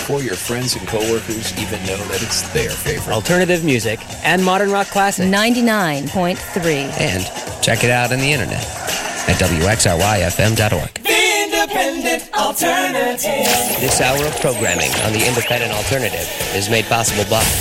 before your friends and coworkers even know that it's their favorite. Alternative music and modern rock classics. 99.3. And check it out on the internet at wxryfm.org. The Independent Alternative. This hour of programming on the Independent Alternative is made possible by